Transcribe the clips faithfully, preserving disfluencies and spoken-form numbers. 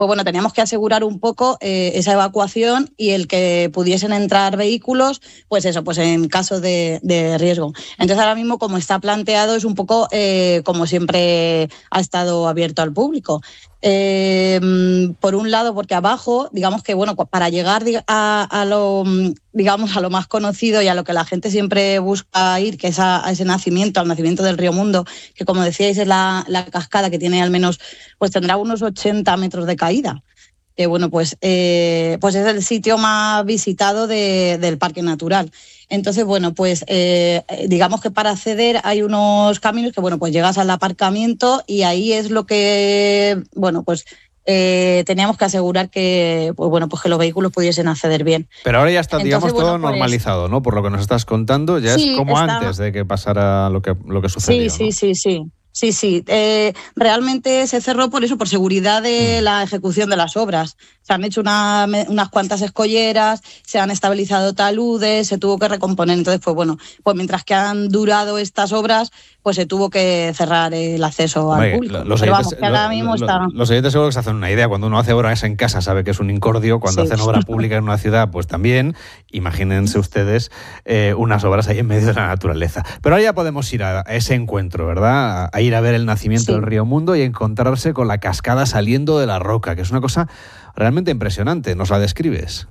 pues bueno, teníamos que asegurar un poco eh, esa evacuación y el que pudiesen entrar vehículos, pues eso, pues en caso de, de riesgo. Entonces ahora mismo como está planteado es un poco eh, como siempre ha estado abierto al público. Eh, por un lado, porque abajo, digamos que bueno, para llegar a, a lo digamos a lo más conocido y a lo que la gente siempre busca ir, que es a, a ese nacimiento, al nacimiento del río Mundo, que como decíais es la, la cascada que tiene al menos, pues tendrá unos ochenta metros de caída. Que bueno, pues, eh, pues es el sitio más visitado de, del Parque Natural. Entonces, bueno, pues eh, digamos que para acceder hay unos caminos que, bueno, pues llegas al aparcamiento y ahí es lo que, bueno, pues eh, teníamos que asegurar que, pues bueno, pues que los vehículos pudiesen acceder bien. Pero ahora ya está, Entonces, digamos, todo bueno, pues, normalizado, ¿no? Por lo que nos estás contando, ya sí, es como está... antes de que pasara lo que, lo que sucedió, Sí, sí, ¿no? sí, sí. Sí, sí. Eh, realmente se cerró por eso, por seguridad de mm. la ejecución de las obras. Se han hecho una, unas cuantas escolleras, se han estabilizado taludes, se tuvo que recomponer. Entonces, pues bueno, pues mientras que han durado estas obras, pues se tuvo que cerrar el acceso Hombre, al público. Los Pero oyentes, vamos, que ahora mismo lo, está... Los oyentes seguro que se hacen una idea. Cuando uno hace obras en casa sabe que es un incordio. Cuando sí. hacen obra pública en una ciudad, pues también. Imagínense ustedes eh, unas obras ahí en medio de la naturaleza. Pero ahora ya podemos ir a, a ese encuentro, ¿verdad? A, a ir a ver el nacimiento sí. del río Mundo y encontrarse con la cascada saliendo de la roca, que es una cosa realmente impresionante. ¿Nos la describes?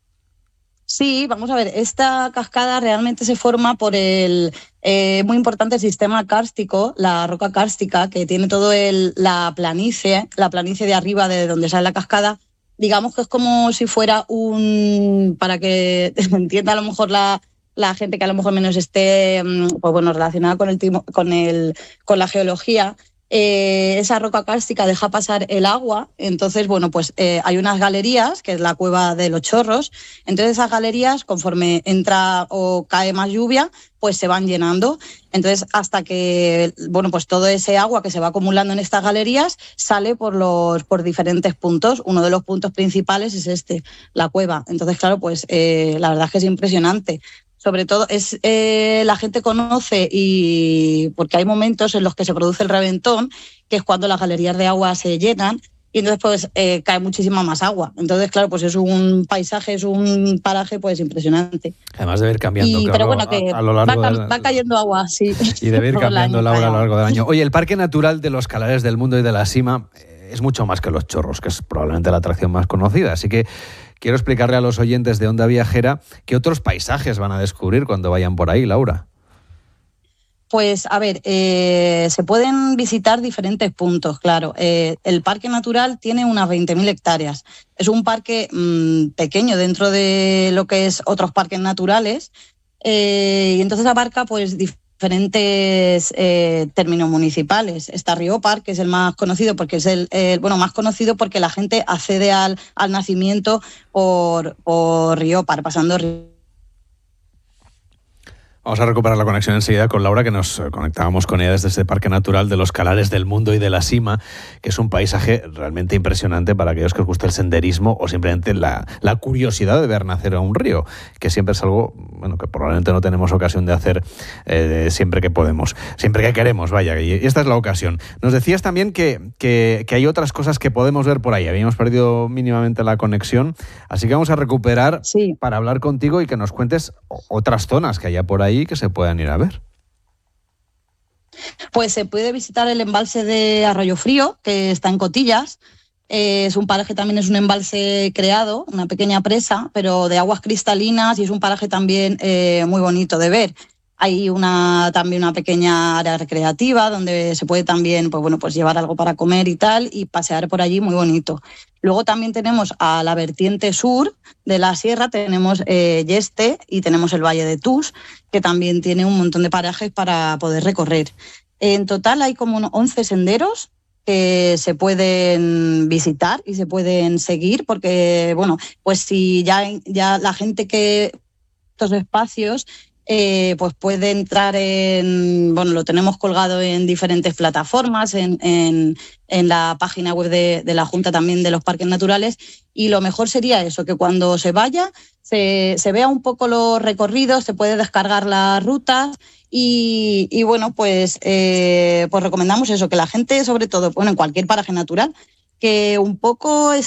Sí, vamos a ver, esta cascada realmente se forma por el eh, muy importante sistema kárstico, la roca kárstica, que tiene todo el, la planicie, la planicie de arriba de donde sale la cascada. Digamos que es como si fuera un, para que entienda a lo mejor la, la gente que a lo mejor menos esté, pues bueno, relacionada con el, con el, con la geología. Eh, esa roca kárstica deja pasar el agua, entonces, bueno, pues eh, hay unas galerías, que es la cueva de los Chorros, entonces esas galerías, conforme entra o cae más lluvia, pues se van llenando, entonces hasta que, bueno, pues todo ese agua que se va acumulando en estas galerías sale por los por diferentes puntos. Uno de los puntos principales es este, la cueva. Entonces, claro, pues eh, la verdad es que es impresionante. Sobre todo es eh, la gente conoce y porque hay momentos en los que se produce el reventón, que es cuando las galerías de agua se llenan y entonces pues eh, cae muchísima más agua. Entonces, claro, pues es un paisaje, es un paraje pues impresionante. Además de ir cambiando, y, claro, pero bueno, que a, a lo largo va, del... va cayendo agua, sí. Y debe ir cambiando, Laura, a lo largo del año. Oye, el Parque Natural de los Calares del Mundo y de la Sima es mucho más que Los Chorros, que es probablemente la atracción más conocida, así que quiero explicarle a los oyentes de Onda Viajera qué otros paisajes van a descubrir cuando vayan por ahí, Laura. Pues, a ver, eh, se pueden visitar diferentes puntos, claro. Eh, el Parque Natural tiene unas veinte mil hectáreas. Es un parque mmm, pequeño dentro de lo que es otros parques naturales eh, y entonces abarca pues diferentes eh, términos municipales. Está Riópar, que es el más conocido porque es el, el bueno más conocido porque la gente accede al, al nacimiento por, por Riópar, pasando Río. Vamos a recuperar la conexión enseguida con Laura, que nos conectábamos con ella desde este Parque Natural de los Calares del Mundo y de la Sima, que es un paisaje realmente impresionante para aquellos que os gusta el senderismo o simplemente la, la curiosidad de ver nacer a un río, que siempre es algo bueno que probablemente no tenemos ocasión de hacer eh, siempre que podemos, siempre que queremos, vaya, y esta es la ocasión. Nos decías también que, que, que hay otras cosas que podemos ver por ahí. Habíamos perdido mínimamente la conexión, así que vamos a recuperar sí. para hablar contigo y que nos cuentes otras zonas que haya por ahí que se puedan ir a ver. Pues se puede visitar el embalse de Arroyo Frío, que está en Cotillas. Eh, es un paraje, también es un embalse creado, una pequeña presa, pero de aguas cristalinas, y es un paraje también eh, muy bonito de ver. Hay una, también una pequeña área recreativa donde se puede también pues bueno, pues llevar algo para comer y tal, y pasear por allí muy bonito. Luego también tenemos a la vertiente sur de la sierra, tenemos eh, Yeste y tenemos el Valle de Tús, que también tiene un montón de parajes para poder recorrer. En total hay como unos once senderos que se pueden visitar y se pueden seguir, porque bueno, pues si ya, ya la gente que estos espacios Eh, pues puede entrar en, bueno, lo tenemos colgado en diferentes plataformas, en, en, en la página web de, de la Junta también de los Parques Naturales, y lo mejor sería eso, que cuando se vaya se, se vea un poco los recorridos, se puede descargar las rutas y, y bueno, pues, eh, pues recomendamos eso, que la gente, sobre todo, bueno, en cualquier paraje natural, que un poco